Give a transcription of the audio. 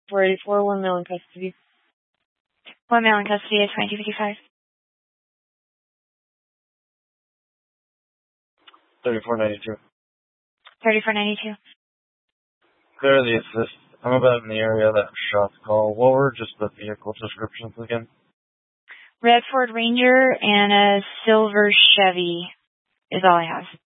484, one male in custody. One male in custody is 2255. 3492. 3492. Clear the assist. I'm about in the area that shots call. What were just the vehicle descriptions again? Red Ford Ranger and a silver Chevy is all I have.